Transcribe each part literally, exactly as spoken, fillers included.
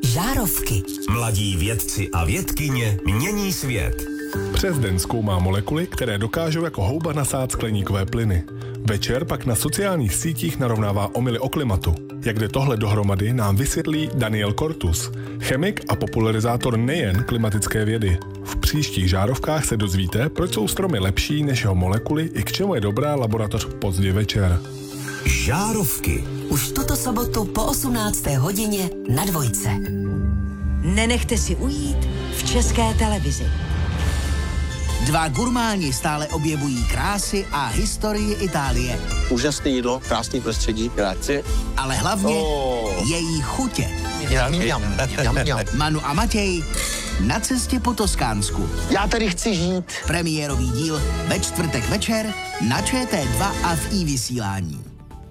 Žárovky. Mladí vědci a vědkyně mění svět. Přes den zkoumá molekuly, které dokážou jako houba nasát skleníkové plyny. Večer pak na sociálních sítích narovnává omyly o klimatu. Jak jde tohle dohromady, nám vysvětlí Daniel Kortus, chemik a popularizátor nejen klimatické vědy. V příštích žárovkách se dozvíte, proč jsou stromy lepší než jeho molekuly i k čemu je dobrá laboratoř pozdě večer. Žárovky. Už tuto sobotu po osmnácté hodině na Dvojce. Nenechte si ujít v České televizi. Dva gurmáni stále objevují krásy a historii Itálie. Úžasné jídlo, krásný prostředí, grazie. Ale hlavně oh. její chutě. Jam, jam, jam, jam. Manu a Matěj na cestě po Toskánsku. Já tady chci žít. Premiérový díl ve čtvrtek večer na Č T dva a v iVysílání.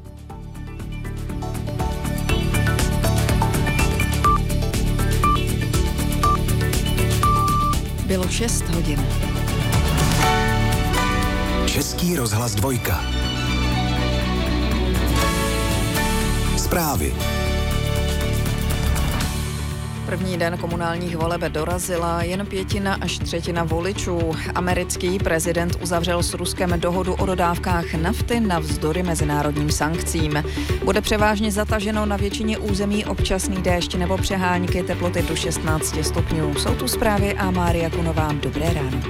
Bylo šest hodin. Český rozhlas dvojka. Zprávy. První den komunálních voleb dorazila jen pětina až třetina voličů. Americký prezident uzavřel s Ruskem dohodu o dodávkách nafty navzdory mezinárodním sankcím. Bude převážně zataženo na většině území občasný déšť nebo přehánky, teploty do šestnáct stupňů. Jsou tu zprávy a Mária Kunová. Dobré ráno.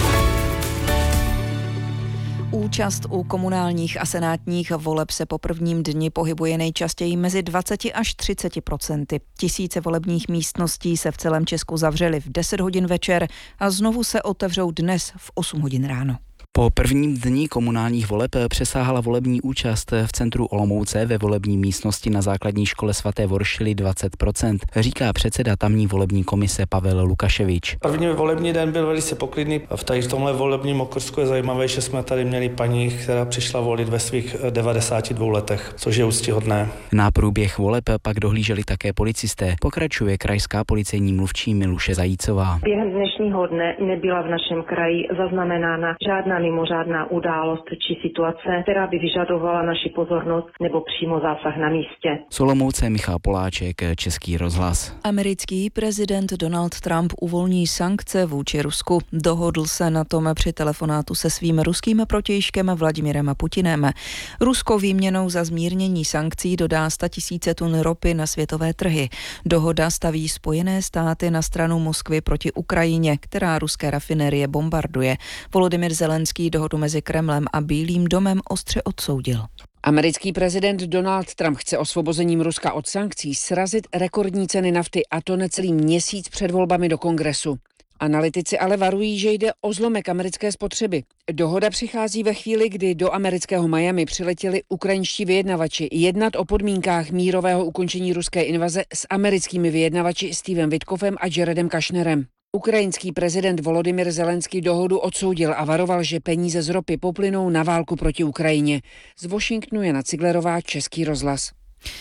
Účast u komunálních a senátních voleb se po prvním dni pohybuje nejčastěji mezi dvacet až třicet procenty. Tisíce volebních místností se v celém Česku zavřely v deset hodin večer a znovu se otevřou dnes v osm hodin ráno. Po prvním dni komunálních voleb přesáhala volební účast v centru Olomouce ve volební místnosti na základní škole svaté Voršily dvacet procent, říká předseda tamní volební komise Pavel Lukaševič. První volební den byl velice poklidný. V tady v tomhle volebním okrsku je zajímavé, že jsme tady měli paní, která přišla volit ve svých devadesáti dvou letech, což je úctyhodné. Na průběh voleb pak dohlíželi také policisté, pokračuje krajská policejní mluvčí Miluše Zajícová. Během dnešního dne nebyla v našem kraji zaznamenána žádná mimořádná událost či situace, která by vyžadovala naši pozornost nebo přímo zásah na místě. Z Olomouce Michal Poláček, Český rozhlas. Americký prezident Donald Trump uvolní sankce vůči Rusku. Dohodl se na tom při telefonátu se svým ruským protějškem Vladimirem Putinem. Rusko výměnou za zmírnění sankcí dodá statisíce tun ropy na světové trhy. Dohoda staví Spojené státy na stranu Moskvy proti Ukrajině, která ruské rafinérie bombarduje. Volodymyr Zelenský dohodu mezi Kremlem a Bílým domem ostře odsoudil. Americký prezident Donald Trump chce osvobozením Ruska od sankcí srazit rekordní ceny nafty, a to necelý měsíc před volbami do Kongresu. Analytici ale varují, že jde o zlomek americké spotřeby. Dohoda přichází ve chvíli, kdy do amerického Miami přiletěli ukrajinští vyjednavači jednat o podmínkách mírového ukončení ruské invaze s americkými vyjednavači Stevem Witkoffem a Jaredem Kushnerem. Ukrajinský prezident Volodymyr Zelenský dohodu odsoudil a varoval, že peníze z ropy poplynou na válku proti Ukrajině. Z Washingtonu Jana Ciglerová, Český rozhlas.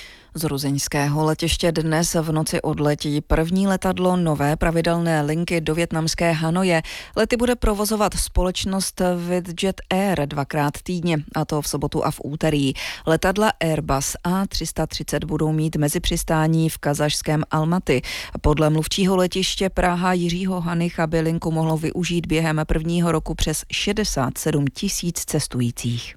Z ruzeňského letiště dnes v noci odletí první letadlo nové pravidelné linky do vietnamské Hanoje. Lety bude provozovat společnost Vietjet Air dvakrát týdně, a to v sobotu a v úterý. Letadla Airbus A tři sta třicet budou mít mezipřistání v kazašském Almaty. Podle mluvčího letiště Praha Jiřího Hanycha by linku mohlo využít během prvního roku přes šedesát sedm tisíc cestujících.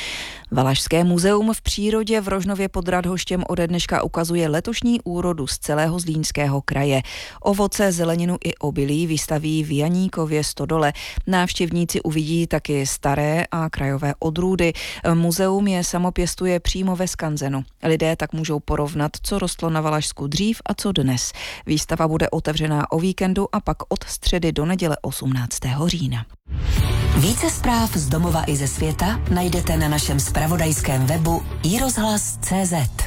Valašské muzeum v přírodě v Rožnově pod Radhoštěm ode dneška ukazuje letošní úrodu z celého Zlínského kraje. Ovoce, zeleninu i obilí vystaví v Janíkově stodole. Návštěvníci uvidí taky staré a krajové odrůdy. Muzeum je samopěstuje přímo ve skanzenu. Lidé tak můžou porovnat, co rostlo na Valašsku dřív a co dnes. Výstava bude otevřená o víkendu a pak od středy do neděle osmnáctého října. Více zpráv z domova i ze světa najdete na našem zpravodajském webu i rozhlas tečka cé zet.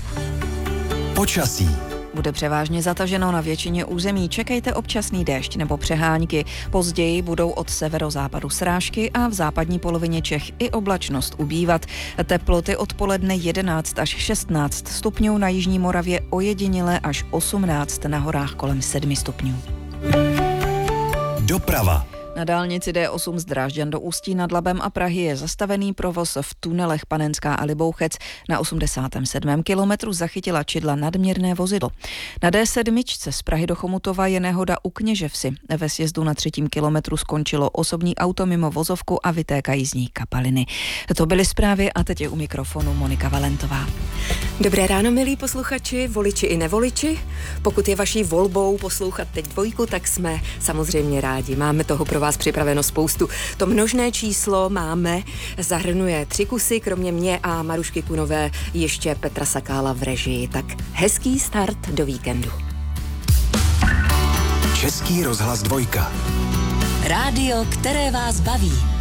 Počasí. Bude převážně zataženo na většině území. Čekejte občasný déšť nebo přehánky. Později budou od severozápadu srážky a v západní polovině Čech i oblačnost ubývat. Teploty odpoledne jedenáct až šestnáct stupňů, na jižní Moravě ojediněle až osmnáct, na horách kolem sedm stupňů. Doprava. Na dálnici D osm z Drážďan do Ústí nad Labem a Prahy je zastavený provoz v tunelech Panenská a Libouchec. Na osmdesátém sedmém kilometru zachytila čidla nadměrné vozidlo. Na D sedm z Prahy do Chomutova je nehoda u Kněževsi. Ve sjezdu na třetím kilometru skončilo osobní auto mimo vozovku a vytékají z ní kapaliny. To byly zprávy a teď je u mikrofonu Monika Valentová. Dobré ráno, milí posluchači, voliči i nevoliči. Pokud je vaší volbou poslouchat teď dvojku, tak jsme samozřejmě rádi. Máme toho pro vás připraveno spoustu. To množné číslo máme, zahrnuje tři kusy, kromě mě a Marušky Kunové ještě Petra Sakála v režii. Tak hezký start do víkendu. Český rozhlas dvojka. Rádio, které vás baví.